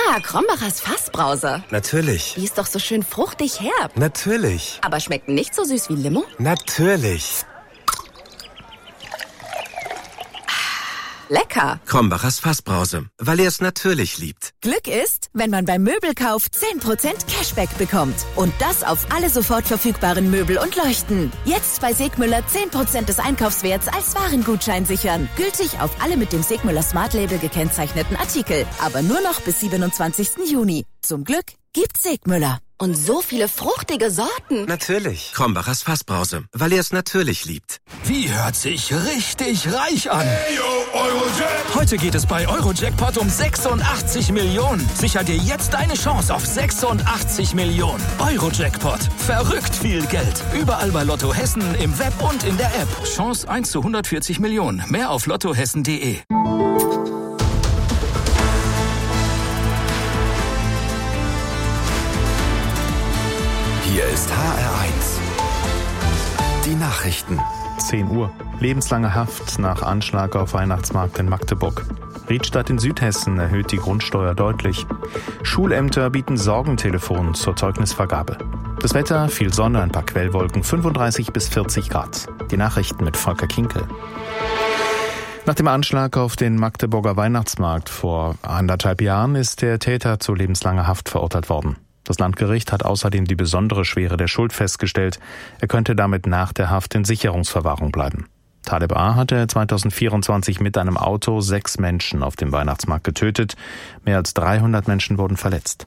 Krombacher Fassbrause. Natürlich. Die ist doch so schön fruchtig herb. Natürlich. Aber schmeckt nicht so süß wie Limo? Natürlich. Lecker. Krombachers Fassbrause, weil er es natürlich liebt. Glück ist, wenn man beim Möbelkauf 10% Cashback bekommt. Und das auf alle sofort verfügbaren Möbel und Leuchten. Jetzt bei Segmüller 10% des Einkaufswerts als Warengutschein sichern. Gültig auf alle mit dem Segmüller Smart Label gekennzeichneten Artikel. Aber nur noch bis 27. Juni. Zum Glück gibt's Segmüller. Und so viele fruchtige Sorten. Natürlich. Krombachers Fassbrause, weil er es natürlich liebt. Wie hört sich richtig reich an? Hey, yo, Eurojackpot. Heute geht es bei Eurojackpot um 86 Millionen. Sicher dir jetzt deine Chance auf 86 Millionen. Eurojackpot. Verrückt viel Geld. Überall bei Lotto Hessen, im Web und in der App. Chance 1 zu 140 Millionen. Mehr auf lottohessen.de. Hier ist HR1. Die Nachrichten. 10 Uhr. Lebenslange Haft nach Anschlag auf Weihnachtsmarkt in Magdeburg. Riedstadt in Südhessen erhöht die Grundsteuer deutlich. Schulämter bieten Sorgentelefon zur Zeugnisvergabe. Das Wetter, viel Sonne, ein paar Quellwolken, 35 bis 40 Grad. Die Nachrichten mit Volker Kinkel. Nach dem Anschlag auf den Magdeburger Weihnachtsmarkt vor 1,5 Jahren ist der Täter zu lebenslanger Haft verurteilt worden. Das Landgericht hat außerdem die besondere Schwere der Schuld festgestellt. Er könnte damit nach der Haft in Sicherungsverwahrung bleiben. Taleb A. hatte 2024 mit einem Auto 6 Menschen auf dem Weihnachtsmarkt getötet. Mehr als 300 Menschen wurden verletzt.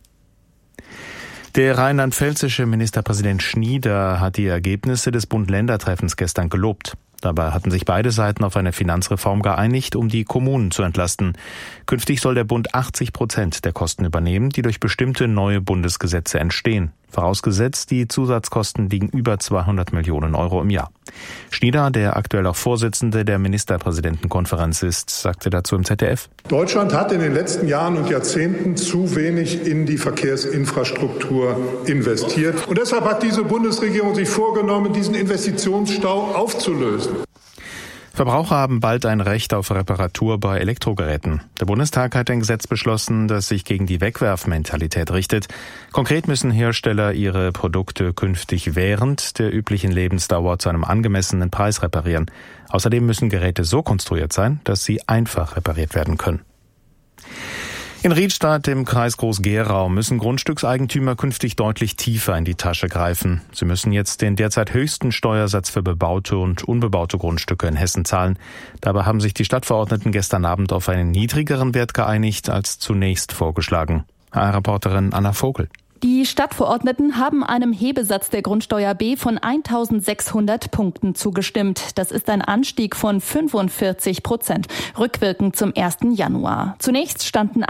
Der rheinland-pfälzische Ministerpräsident Schnieder hat die Ergebnisse des Bund-Länder-Treffens gestern gelobt. Dabei hatten sich beide Seiten auf eine Finanzreform geeinigt, um die Kommunen zu entlasten. Künftig soll der Bund 80% der Kosten übernehmen, die durch bestimmte neue Bundesgesetze entstehen. Vorausgesetzt, die Zusatzkosten liegen über 200 Millionen Euro im Jahr. Schnieder, der aktuell auch Vorsitzende der Ministerpräsidentenkonferenz ist, sagte dazu im ZDF: Deutschland hat in den letzten Jahren und Jahrzehnten zu wenig in die Verkehrsinfrastruktur investiert. Und deshalb hat diese Bundesregierung sich vorgenommen, diesen Investitionsstau aufzulösen. Verbraucher haben bald ein Recht auf Reparatur bei Elektrogeräten. Der Bundestag hat ein Gesetz beschlossen, das sich gegen die Wegwerfmentalität richtet. Konkret müssen Hersteller ihre Produkte künftig während der üblichen Lebensdauer zu einem angemessenen Preis reparieren. Außerdem müssen Geräte so konstruiert sein, dass sie einfach repariert werden können. In Riedstadt im Kreis Groß-Gerau müssen Grundstückseigentümer künftig deutlich tiefer in die Tasche greifen. Sie müssen jetzt den derzeit höchsten Steuersatz für bebaute und unbebaute Grundstücke in Hessen zahlen. Dabei haben sich die Stadtverordneten gestern Abend auf einen niedrigeren Wert geeinigt als zunächst vorgeschlagen. HR-Reporterin Anna Vogel. Die Stadtverordneten haben einem Hebesatz der Grundsteuer B von 1.600 Punkten zugestimmt. Das ist ein Anstieg von 45%, rückwirkend zum 1. Januar. Zunächst standen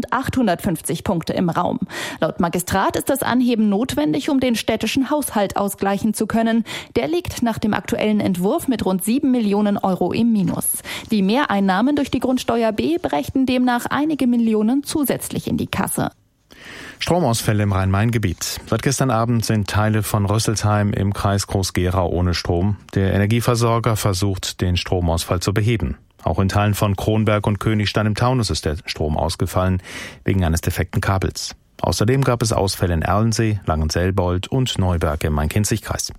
1.850 Punkte im Raum. Laut Magistrat ist das Anheben notwendig, um den städtischen Haushalt ausgleichen zu können. Der liegt nach dem aktuellen Entwurf mit rund 7 Millionen Euro im Minus. Die Mehreinnahmen durch die Grundsteuer B brächten demnach einige Millionen zusätzlich in die Kasse. Stromausfälle im Rhein-Main-Gebiet. Seit gestern Abend sind Teile von Rüsselsheim im Kreis Groß-Gerau ohne Strom. Der Energieversorger versucht, den Stromausfall zu beheben. Auch in Teilen von Kronberg und Königstein im Taunus ist der Strom ausgefallen, wegen eines defekten Kabels. Außerdem gab es Ausfälle in Erlensee, Langenselbold und Neuberg im Main-Kinzig-Kreis.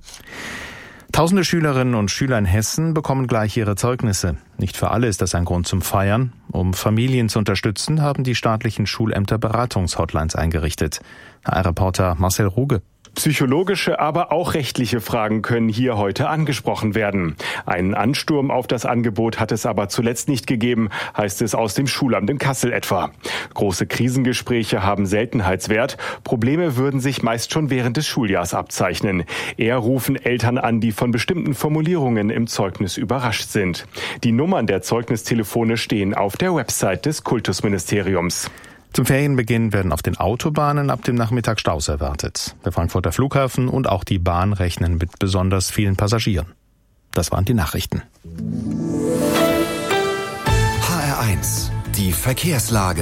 Tausende Schülerinnen und Schüler in Hessen bekommen gleich ihre Zeugnisse. Nicht für alle ist das ein Grund zum Feiern. Um Familien zu unterstützen, haben die staatlichen Schulämter Beratungshotlines eingerichtet. HR-Reporter Marcel Ruge. Psychologische, aber auch rechtliche Fragen können hier heute angesprochen werden. Einen Ansturm auf das Angebot hat es aber zuletzt nicht gegeben, heißt es aus dem Schulamt in Kassel etwa. Große Krisengespräche haben Seltenheitswert. Probleme würden sich meist schon während des Schuljahrs abzeichnen. Eher rufen Eltern an, die von bestimmten Formulierungen im Zeugnis überrascht sind. Die Nummern der Zeugnistelefone stehen auf der Website des Kultusministeriums. Zum Ferienbeginn werden auf den Autobahnen ab dem Nachmittag Staus erwartet. Der Frankfurter Flughafen und auch die Bahn rechnen mit besonders vielen Passagieren. Das waren die Nachrichten. HR1, die Verkehrslage.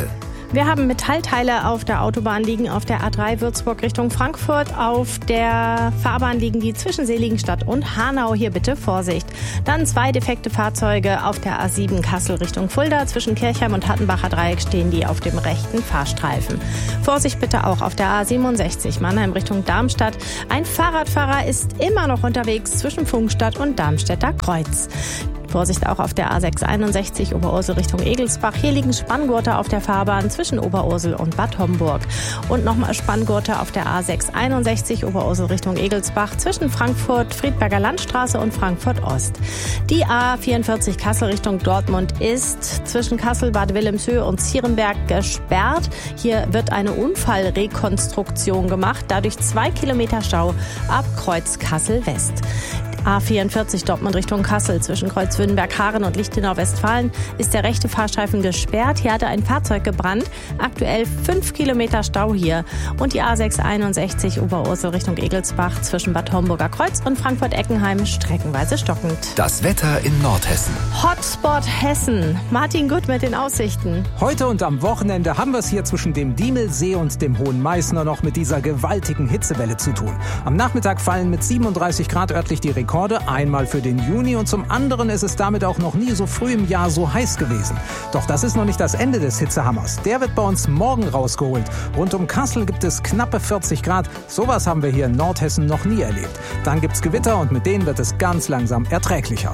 Wir haben Metallteile auf der Autobahn liegen, auf der A3 Würzburg Richtung Frankfurt. Auf der Fahrbahn liegen die zwischen Seligenstadt und Hanau. Hier bitte Vorsicht. Dann 2 defekte Fahrzeuge auf der A7 Kassel Richtung Fulda. Zwischen Kirchheim und Hattenbacher Dreieck stehen die auf dem rechten Fahrstreifen. Vorsicht bitte auch auf der A67 Mannheim Richtung Darmstadt. Ein Fahrradfahrer ist immer noch unterwegs zwischen Pfungstadt und Darmstädter Kreuz. Vorsicht auch auf der A661 Oberursel Richtung Egelsbach. Hier liegen Spanngurte auf der Fahrbahn zwischen Oberursel und Bad Homburg. Und nochmal Spanngurte auf der A661 Oberursel Richtung Egelsbach zwischen Frankfurt, Friedberger Landstraße und Frankfurt Ost. Die A44 Kassel Richtung Dortmund ist zwischen Kassel, Bad Wilhelmshöhe und Zierenberg gesperrt. Hier wird eine Unfallrekonstruktion gemacht. Dadurch 2 Kilometer Stau ab Kreuz Kassel West. A44 Dortmund Richtung Kassel zwischen Kreuz Wünnberg-Haaren und Lichtenau-Westfalen ist der rechte Fahrstreifen gesperrt. Hier hatte ein Fahrzeug gebrannt. Aktuell 5 Kilometer Stau hier. Und die A661 Oberursel Richtung Egelsbach zwischen Bad Homburger Kreuz und Frankfurt-Eckenheim streckenweise stockend. Das Wetter in Nordhessen. Hotspot Hessen. Martin Gut mit den Aussichten. Heute und am Wochenende haben wir es hier zwischen dem Diemelsee und dem Hohen Meißner noch mit dieser gewaltigen Hitzewelle zu tun. Am Nachmittag fallen mit 37 Grad örtlich die Rekorde, einmal für den Juni und zum anderen ist es damit auch noch nie so früh im Jahr so heiß gewesen. Doch das ist noch nicht das Ende des Hitzehammers. Der wird bei uns morgen rausgeholt. Rund um Kassel gibt es knappe 40 Grad. Sowas haben wir hier in Nordhessen noch nie erlebt. Dann gibt's Gewitter und mit denen wird es ganz langsam erträglicher.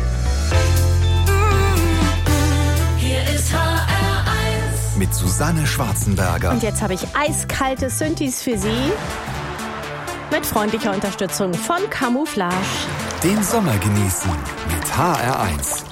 Hier ist HR1 mit Susanne Schwarzenberger. Und jetzt habe ich eiskalte Synthes für Sie. Mit freundlicher Unterstützung von Camouflage. Den Sommer genießen mit HR1.